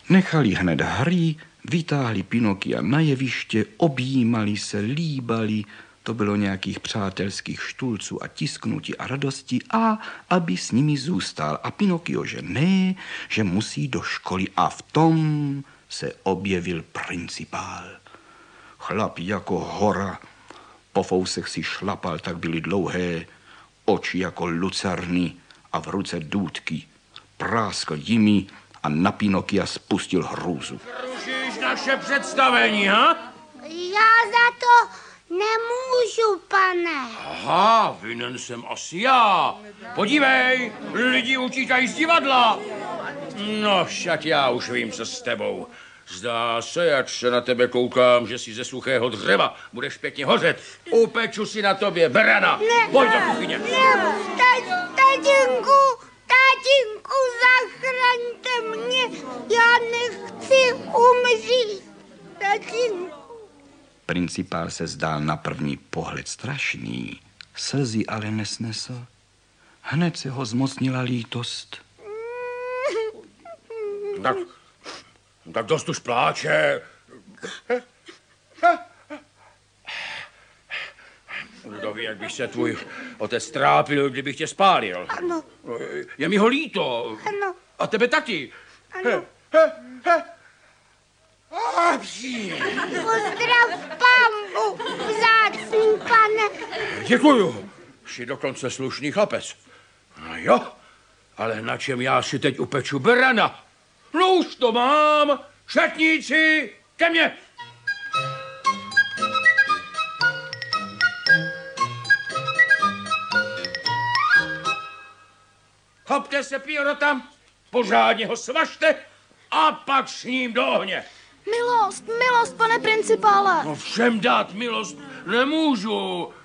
Nechali hned hry, vytáhli Pinokia na jeviště, objímali se, líbali. To bylo nějakých přátelských štulců a tisknutí a radosti a aby s nimi zůstal. A Pinokio, že ne, že musí do školy a v tom se objevil principál. Chlap jako hora, po fousech si šlapal, tak byly dlouhé, oči jako lucerny a v ruce důtky. Práskl jimi a na Pinokia spustil hrůzu. Rušíš naše představení, ha? Já za to nemůžu, pane. Aha, vinen jsem asi já. Podívej, lidi utíkají z divadla. No, však já už vím, co s tebou. Zdá se, jak se na tebe koukám, že si ze suchého dřeva budeš pěkně hořet. Upeču si na tobě berana. Pojď do kuchyně. Tatínku, zachraňte mě. Já nechci umřít. Tatínku. Principál se zdál na první pohled strašný, slzy ale nesnesl. Hned se ho zmocnila lítost. Tak dost už pláče. Kdo ví, jak bych se tvůj otec trápil, kdybych tě spálil. Ano. Je mi ho líto. Ano. A tebe taky. Ano. Pozdrav pambu, vzácný pane. Děkuju. Jsi dokonce slušný chlapec. No jo, ale na čem já si teď upeču berana? No už to mám. Šatníci, ke mně. Chopte se Pierrota, pořádně ho svažte a pak s ním do ohně. Milost, pane principále. No všem dát milost nemůžu.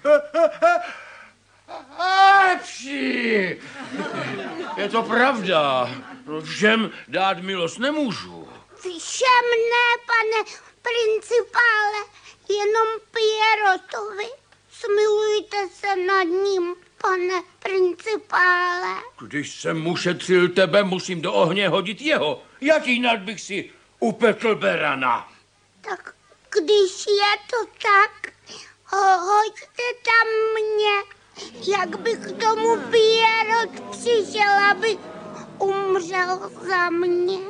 Pší. Je to pravda. No všem dát milost nemůžu. Všem ne, pane principále, jenom Pierrotovi. Smilujte se nad ním, pane principále. Když jsem ušetřil tebe, musím do ohně hodit jeho. Jak jinak bych si upekl berana? Tak když je to tak, hoďte tam mě. Jak by k tomu Pierrot přišel, aby umřel za mě?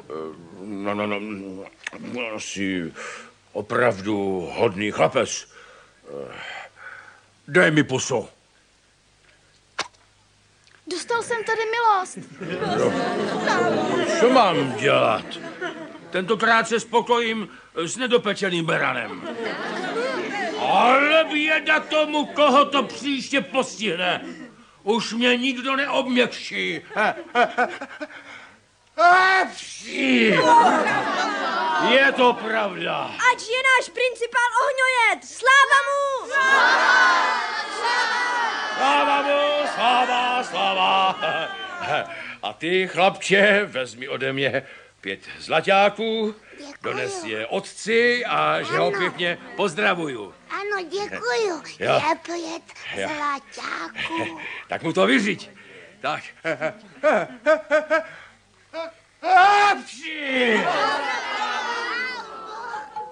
No, jsi opravdu hodný chlapec. Dej mi pusu. Dostal jsem tady milost. Co mám dělat? Tentokrát se spokojím s nedopečeným beranem. Ale běda tomu, koho to příště postihne. Už mě nikdo neobměkší. Je to pravda. Ať je náš principál ohňojet. Sláva mu! Sláva mu, sláva. A ty, chlapče, vezmi ode mě 5 zlaťáků, dones je otci a že ho pěkně pozdravuju. Ano, děkuju. Je 5 zlaťáků. Tak mu to vyřiď. Tak.